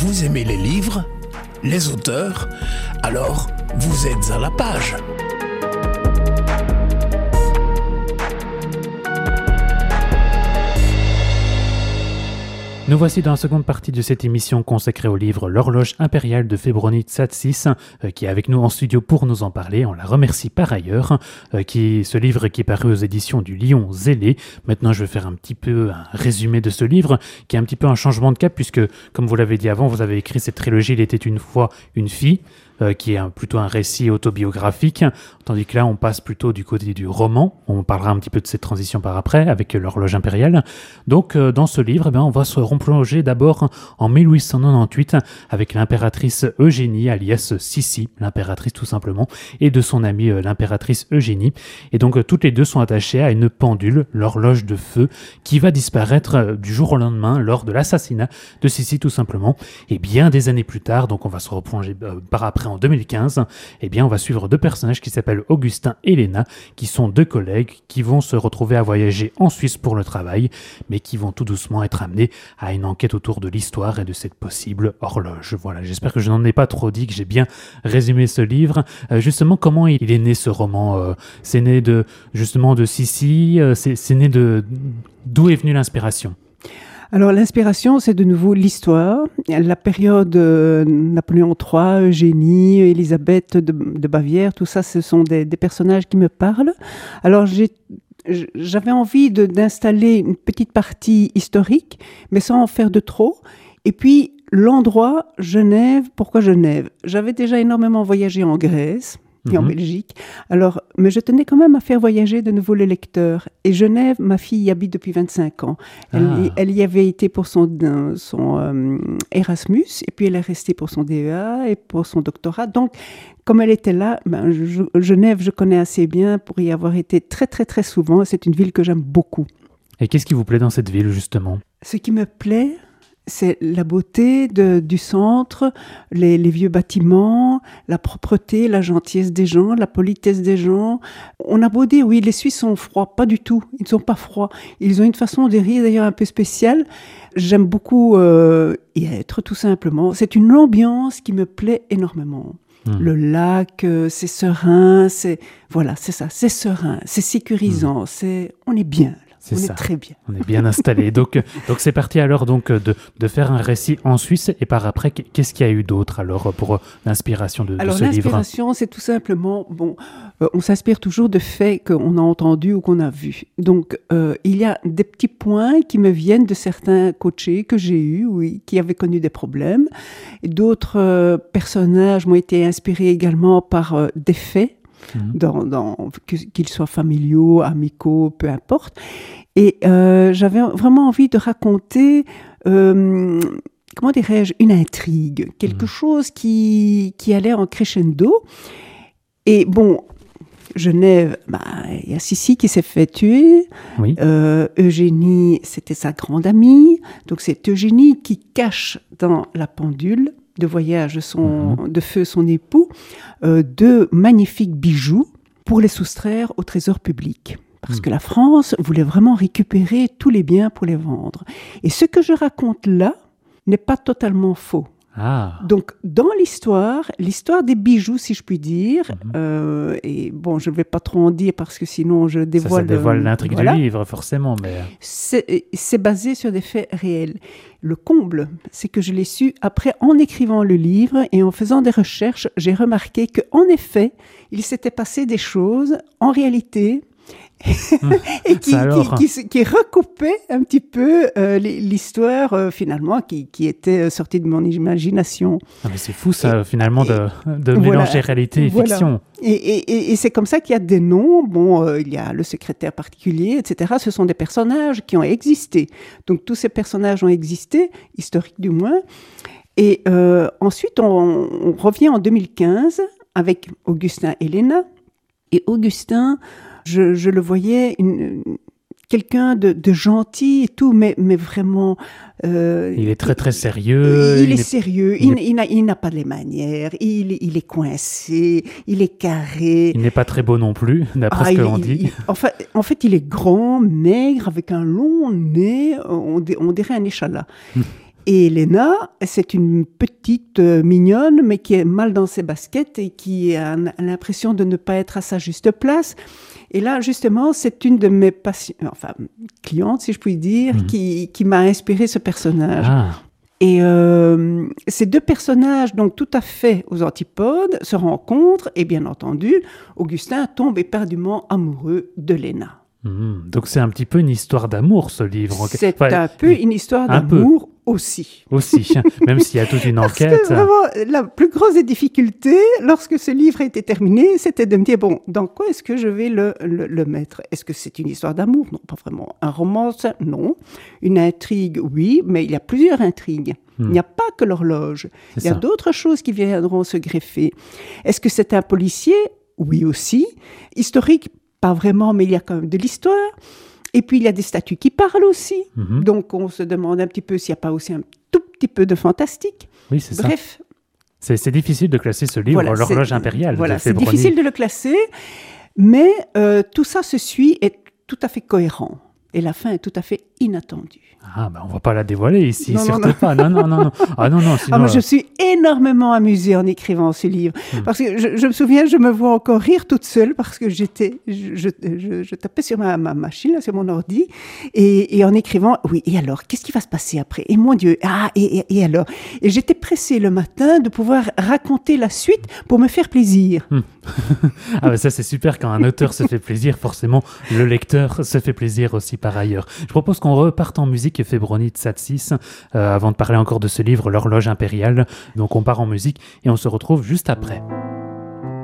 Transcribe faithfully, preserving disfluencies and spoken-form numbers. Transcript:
Vous aimez les livres, les auteurs? Alors, vous êtes à la page. Nous voici dans la seconde partie de cette émission consacrée au livre L'horloge impériale de Fébroni Tzatsis, euh, qui est avec nous en studio pour nous en parler. On la remercie par ailleurs. Euh, qui, ce livre qui est paru aux éditions du Lion Zélé. Maintenant, je vais faire un petit peu un résumé de ce livre, qui est un petit peu un changement de cap, puisque, comme vous l'avez dit avant, vous avez écrit cette trilogie Il était une fois une fille, euh, qui est un, plutôt un récit autobiographique, tandis que là, on passe plutôt du côté du roman. On parlera un petit peu de cette transition par après, avec L'horloge impériale. Donc, euh, dans ce livre, eh bien, on va se replonger d'abord en mille huit cent quatre-vingt-dix-huit avec l'impératrice Eugénie, alias Sissi, l'impératrice tout simplement, et de son amie euh, l'impératrice Eugénie. Et donc, euh, toutes les deux sont attachées à une pendule, l'horloge de feu, qui va disparaître euh, du jour au lendemain lors de l'assassinat de Sissi tout simplement. Et bien des années plus tard, donc on va se replonger euh, par après en deux mille quinze, eh bien on va suivre deux personnages qui s'appellent Augustin et Léna, qui sont deux collègues qui vont se retrouver à voyager en Suisse pour le travail, mais qui vont tout doucement être amenés à une enquête autour de l'histoire et de cette possible horloge. Voilà, j'espère que je n'en ai pas trop dit, que j'ai bien résumé ce livre. Euh, justement, comment il est né ce roman euh, C'est né de, justement de Sissi, euh, c'est, c'est né de... D'où est venue l'inspiration ? Alors l'inspiration, c'est de nouveau l'histoire, la période euh, Napoléon trois, Eugénie, Élisabeth de, de Bavière, tout ça, ce sont des, des personnages qui me parlent. Alors j'ai J'avais envie de, d'installer une petite partie historique, mais sans en faire de trop. Et puis, l'endroit, Genève, pourquoi Genève ? J'avais déjà énormément voyagé en Grèce et mmh. en Belgique. Alors, mais je tenais quand même à faire voyager de nouveau le lecteur. Et Genève, ma fille y habite depuis vingt-cinq ans. Elle, ah. elle y avait été pour son, son euh, Erasmus, et puis elle est restée pour son D E A et pour son doctorat. Donc, comme elle était là, ben, je, Genève, je connais assez bien pour y avoir été très, très, très souvent. C'est une ville que j'aime beaucoup. Et qu'est-ce qui vous plaît dans cette ville, justement ? Ce qui me plaît, c'est la beauté de, du centre, les, les vieux bâtiments, la propreté, la gentillesse des gens, la politesse des gens. On a beau dire, oui, les Suisses sont froids, pas du tout. Ils ne sont pas froids. Ils ont une façon de rire d'ailleurs un peu spéciale. J'aime beaucoup euh, y être, tout simplement. C'est une ambiance qui me plaît énormément. Mmh. Le lac, euh, c'est serein, c'est voilà, c'est ça, c'est serein, c'est sécurisant, mmh. c'est on est bien. C'est on ça. est très bien. On est bien installé. donc, donc c'est parti alors donc de, de faire un récit en Suisse. Et par après, qu'est-ce qu'il y a eu d'autre alors pour l'inspiration de, alors, de ce livre ? Alors l'inspiration, c'est tout simplement, bon, euh, on s'inspire toujours de faits qu'on a entendus ou qu'on a vus. Donc euh, il y a des petits points qui me viennent de certains coachés que j'ai eus, oui, qui avaient connu des problèmes. Et d'autres euh, personnages m'ont été inspirés également par euh, des faits. Dans, dans, qu'ils soient familiaux, amicaux, peu importe. Et euh, j'avais vraiment envie de raconter, euh, comment dirais-je, une intrigue, quelque mmh. chose qui, qui allait en crescendo. Et bon, Genève, bah, il y a Sissi qui s'est fait tuer. Oui. Euh, Eugénie, c'était sa grande amie. Donc c'est Eugénie qui cache dans la pendule de voyage son, mmh. de feu son époux, euh, deux magnifiques bijoux pour les soustraire au trésor public. Parce mmh. que la France voulait vraiment récupérer tous les biens pour les vendre. Et ce que je raconte là n'est pas totalement faux. Ah. Donc, dans l'histoire, l'histoire des bijoux, si je puis dire, mmh. euh, et bon, je ne vais pas trop en dire parce que sinon je dévoile... Ça, ça dévoile l'intrigue voilà. du livre, forcément, mais... C'est, c'est basé sur des faits réels. Le comble, c'est que je l'ai su après en écrivant le livre et en faisant des recherches, j'ai remarqué qu'en effet, il s'était passé des choses, en réalité... et qui, qui, qui, qui recoupait un petit peu euh, l'histoire euh, finalement qui, qui était sortie de mon imagination. Ah mais c'est fou ça et, finalement de, de voilà, mélanger réalité et voilà. fiction. Et, et, et c'est comme ça qu'il y a des noms, bon euh, il y a le secrétaire particulier, et cetera. Ce sont des personnages qui ont existé. Donc tous ces personnages ont existé, historiques du moins. Et euh, ensuite on, on revient en deux mille quinze avec Augustin et Léna. Et Augustin... Je, je le voyais, une, quelqu'un de, de gentil et tout, mais, mais vraiment... Euh, il est très très sérieux. Il, il est, est sérieux, il, il, n'a, il n'a pas les manières, il, il est coincé, il est carré. Il n'est pas très beau non plus, d'après ah, ce que l'on dit. Il, en, fait, en fait, il est grand, maigre, avec un long nez, on, on dirait un échalas. Et Elena, c'est une petite euh, mignonne, mais qui est mal dans ses baskets et qui a, a l'impression de ne pas être à sa juste place. Et là, justement, c'est une de mes patients, enfin, clientes, si je puis dire, mmh. qui, qui m'a inspiré ce personnage. Ah. Et euh, ces deux personnages, donc tout à fait aux antipodes, se rencontrent et bien entendu, Augustin tombe éperdument amoureux de Léna. Mmh, donc c'est un petit peu une histoire d'amour, ce livre. C'est enfin, un peu une histoire un d'amour peu. aussi. Aussi, même s'il y a toute une Parce enquête. Que, vraiment, la plus grosse des difficultés, lorsque ce livre a été terminé, c'était de me dire, bon, dans quoi est-ce que je vais le, le, le mettre ? Est-ce que c'est une histoire d'amour ? Non, pas vraiment. Un roman ? Non. Une intrigue ? Oui, mais il y a plusieurs intrigues. Hmm. Il n'y a pas que l'horloge. C'est il y a ça. D'autres choses qui viendront se greffer. Est-ce que c'est un policier ? Oui aussi. Historique ? Pas vraiment, mais il y a quand même de l'histoire. Et puis, il y a des statues qui parlent aussi. Mm-hmm. Donc, on se demande un petit peu s'il n'y a pas aussi un tout petit peu de fantastique. Oui, c'est Bref. ça. C'est, c'est difficile de classer ce livre, voilà, L'horloge impériale. Voilà, de c'est difficile de le classer, mais euh, tout ça se suit et est tout à fait cohérent. Et la fin est tout à fait inattendue. Ah, ben on ne va pas la dévoiler ici, non, surtout non, non. pas. Non, non, non, non. Ah, non, non, sinon, ah, moi, je suis énormément amusée en écrivant ce livre. Hmm. Parce que je, je me souviens, je me vois encore rire toute seule parce que j'étais, je, je, je, je tapais sur ma, ma machine, là, sur mon ordi, et, et en écrivant, oui, et alors, qu'est-ce qui va se passer après ? Et mon Dieu, ah, et, et, et alors ? Et j'étais pressée le matin de pouvoir raconter la suite pour me faire plaisir. Hmm. ah, ben ça, c'est super quand un auteur se fait plaisir, forcément, le lecteur se fait plaisir aussi par ailleurs. Je propose qu'on reparte en musique Fébronite Satssis, euh, avant de parler encore de ce livre, L'horloge impériale. Donc on part en musique et on se retrouve juste après.